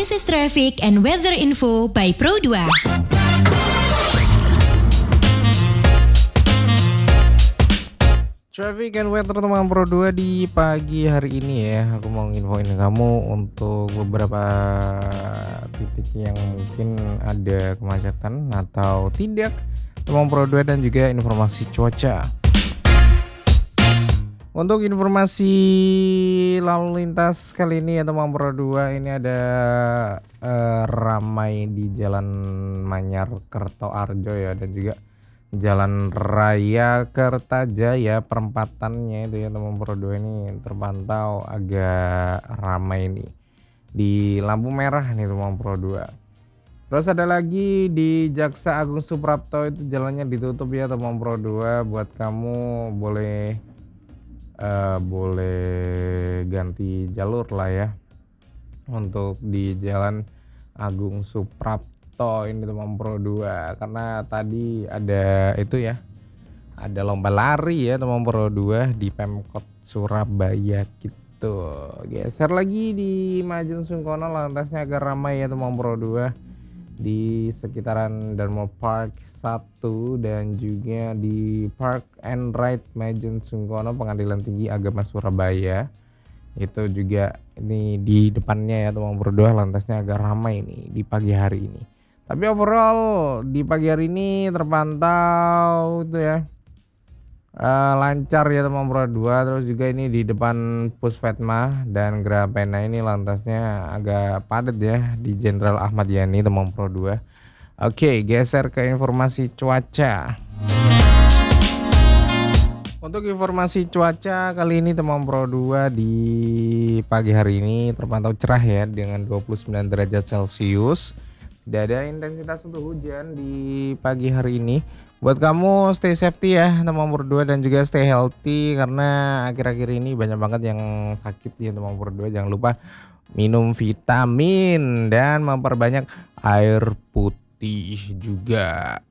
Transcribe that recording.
This is traffic and weather info by Pro2. Traffic and weather teman Pro2 di pagi hari ini ya. Aku mau infoin kamu untuk beberapa titik yang mungkin ada kemacetan atau tidak teman Pro2 dan juga informasi cuaca. Untuk informasi lalu lintas kali ini ya teman Pro2, ini ada ramai di Jalan Manyar Kertoarjo ya, dan juga Jalan Raya Kertajaya perempatannya itu ya teman Pro2, ini terpantau agak ramai nih di lampu merah nih teman Pro2. Terus ada lagi di Jaksa Agung Suprapto, itu jalannya ditutup ya teman Pro2. Buat kamu boleh ganti jalur lah ya untuk di Jalan Agung Suprapto ini teman Pro2, karena tadi ada itu ya, ada lomba lari ya teman Pro2 di Pemkot Surabaya gitu. Geser lagi di Majen Sungkono, lantasnya agak ramai ya teman Pro2 di sekitaran Dharma Park 1 dan juga di Park and Ride Majen Sungkono Pengadilan Tinggi Agama Surabaya. Itu juga ini di depannya ya teman Pro2, lantasnya agak ramai nih di pagi hari ini. Tapi overall di pagi hari ini terpantau itu ya lancar ya teman Pro2. Terus juga ini di depan Pusvetma dan Grapena ini lantasnya agak padat ya di Jenderal Ahmad Yani teman Pro2. Oke, geser ke informasi cuaca. Untuk informasi cuaca kali ini teman Pro2 di pagi hari ini terpantau cerah ya dengan 29 derajat Celcius. Tidak ada intensitas untuk hujan di pagi hari ini. Buat kamu stay safety ya teman Pro2 dan juga stay healthy, karena akhir-akhir ini banyak banget yang sakit ya teman Pro2. Jangan lupa minum vitamin dan memperbanyak air putih juga.